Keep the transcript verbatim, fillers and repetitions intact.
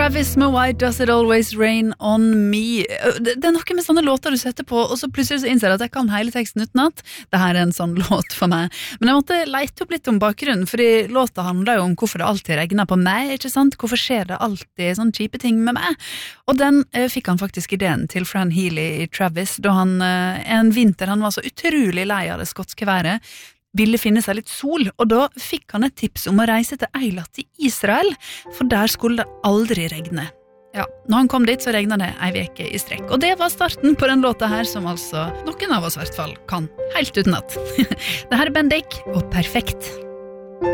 Travis med Why Does It Always Rain On Me. Det er noe med sånne låter du setter på, og så plutselig så innser jeg at jeg kan hele teksten utenat. Dette er en sånn låt for meg. Men jeg måtte leite opp litt om bakgrunnen, fordi låta handler jo om hvorfor det alltid regner på meg, ikke sant? Hvorfor skjer det alltid sånne kjipe ting med meg? Og den eh, fikk han faktisk ideen til Fran Healy i Travis, da han eh, en vinter, han var så utrolig lei av det skotske været, ville finne seg litt sol, og da fikk han et tips om å reise til Eilat i Israel, for der skulle det aldri regne. Ja, når han kom dit så regnet det ei veke i strekk, og det var starten på den låta her, som altså noen av oss i hvert fall kan helt utenat. Det her er Bendik, og Perfekt.